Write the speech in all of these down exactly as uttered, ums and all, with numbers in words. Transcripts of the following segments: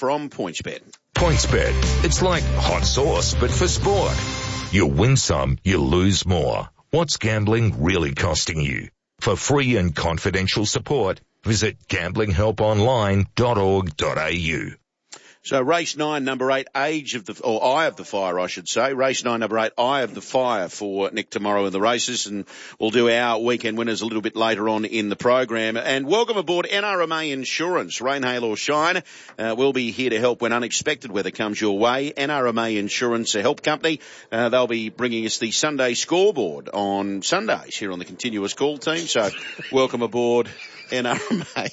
from PointsBet. PointsBet. It's like hot sauce, but for sport. You win some, you lose more. What's gambling really costing you? For free and confidential support, visit gambling help online dot org dot a u. So race nine, number eight, Age of the, or Eye of the Fire, I should say. Race nine, number eight, Eye of the Fire for Nick tomorrow in the races. And we'll do our weekend winners a little bit later on in the program. And welcome aboard N R M A Insurance. Rain, hail or shine. Uh, we'll be here to help when unexpected weather comes your way. N R M A Insurance, a help company. Uh, they'll be bringing us the Sunday scoreboard on Sundays here on the continuous call team. So welcome aboard N R M A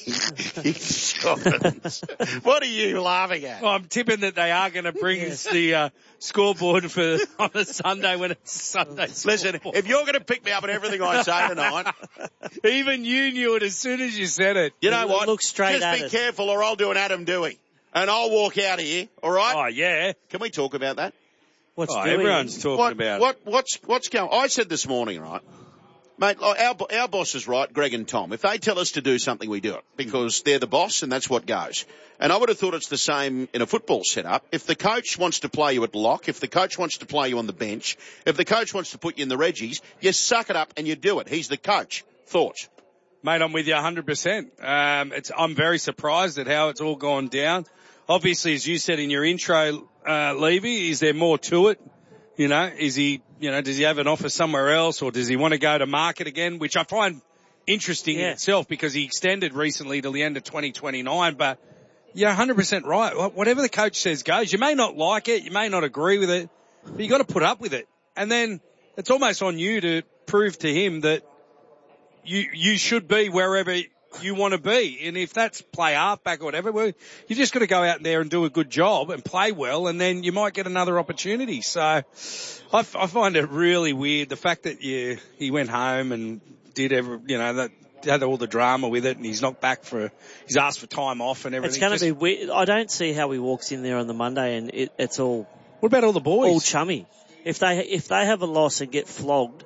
Insurance. What are you laughing at? Well, I'm tipping that they are going to bring us the uh, scoreboard for on a Sunday when it's Sunday. Listen, scoreboard. if you're going to pick me up on everything I say tonight, even you knew it as soon as you said it. You know what? Look straight Just at be us. careful, or I'll do an Adam Dewey, and I'll walk out of here. All right? Oh yeah. Can we talk about that? What's Oh, doing? everyone's talking What, about what, what's, what's going? I said this morning, right, mate. Our our boss is right, Greg and Tom. If they tell us to do something, we do it because they're the boss, and that's what goes. And I would have thought it's the same in a football setup. If the coach wants to play you at lock, if the coach wants to play you on the bench, if the coach wants to put you in the Reggies, you suck it up and you do it. He's the coach. Thoughts? Mate, I'm with you one hundred percent. Um, it's, I'm very surprised at how it's all gone down. Obviously, as you said in your intro, uh, Levy, is there more to it? You know, is he, you know, does he have an offer somewhere else, or does he want to go to market again, which I find interesting Yeah. in itself because he extended recently till the end of twenty twenty-nine, but you're one hundred percent right. Whatever the coach says goes. You may not like it, you may not agree with it, but you got to put up with it. And then it's almost on you to prove to him that you, you should be wherever you want to be. And if that's play halfback or whatever, well, you just got to go out there and do a good job and play well, and then you might get another opportunity. So I, f- I find it really weird, the fact that you, he went home and did every, you know, that had all the drama with it, and he's not back for, he's asked for time off and everything. It's going to Just, be weird. I don't see how he walks in there on the Monday and it, it's all what about all the boys? all chummy. If they if they have a loss and get flogged,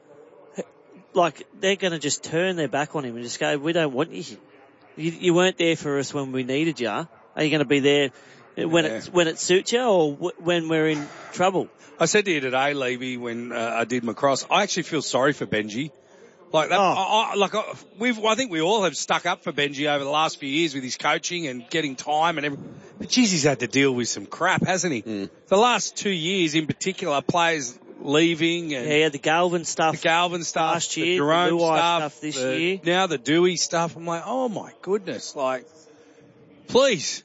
like they're going to just turn their back on him and just go, "We don't want you. You, you weren't there for us when we needed you. Are you going to be there when Yeah. it when it suits you or w- when we're in trouble?" I said to you today, Levy, when uh, I did my cross, I actually feel sorry for Benji. Like that, Oh. I, I, like I, we've, I think we all have stuck up for Benji over the last few years with his coaching and getting time and everything. But geez, he's had to deal with some crap, hasn't he? Mm. The last two years in particular, players leaving and Yeah, he had the Galvin stuff. the Galvin stuff, last the year, the Jerome Luai stuff, stuff this the- year. now the Dewey stuff. I'm like, oh my goodness, like, please.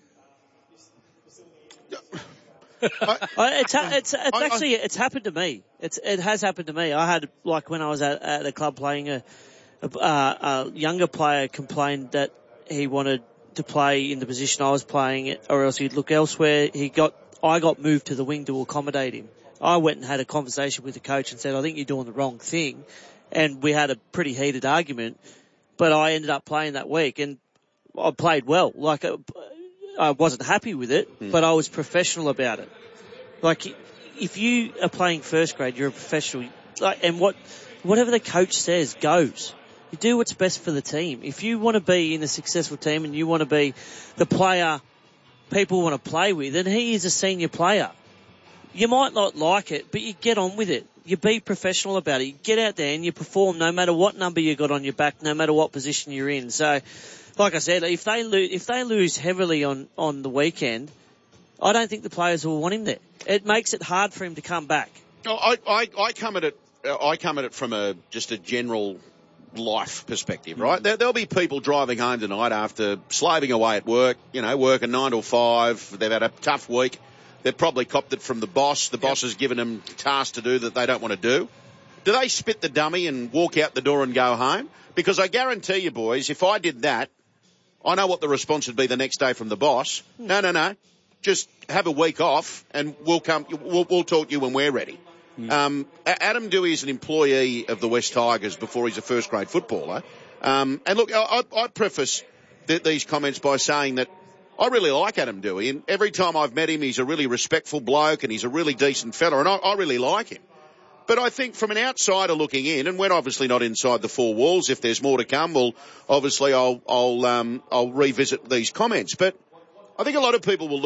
I, it's ha- it's it's I- actually it's happened to me. It's it has happened to me. I had like when I was at, at a club playing a, a, uh, a younger player complained that he wanted to play in the position I was playing, or else he'd look elsewhere. He got I got moved to the wing to accommodate him. I went and had a conversation with the coach and said, I think you're doing the wrong thing, and we had a pretty heated argument. But I ended up playing that week, and I played well. Like. Uh, I wasn't happy with it, Mm. but I was professional about it. Like, if you are playing first grade, you're a professional. Like, and what, whatever the coach says goes. You do what's best for the team. If you want to be in a successful team and you want to be the player people want to play with, and he is a senior player, you might not like it, but you get on with it. You be professional about it. You get out there and you perform no matter what number you got on your back, no matter what position you're in. So, like I said, if they lose, if they lose heavily on, on the weekend, I don't think the players will want him there. It makes it hard for him to come back. No, I, I, I come at it. uh, I come at it from a just a general life perspective, right? There, there'll be people driving home tonight after slaving away at work. You know, working nine till five. They've had a tough week. They've probably copped it from the boss. The boss has given them tasks to do that they don't want to do. Do they spit the dummy and walk out the door and go home? Because I guarantee you, boys, if I did that, I know what the response would be the next day from the boss. No, no, no. Just have a week off and we'll come, we'll, we'll talk to you when we're ready. Mm. Um, Adam Dewey is an employee of the West Tigers before he's a first grade footballer. Um, and look, I, I preface th- these comments by saying that I really like Adam Dewey, and every time I've met him, he's a really respectful bloke and he's a really decent fella, and I, I really like him. But I think from an outsider looking in, and we're obviously not inside the four walls, if there's more to come, well, obviously I'll, I'll, um, I'll revisit these comments. But I think a lot of people will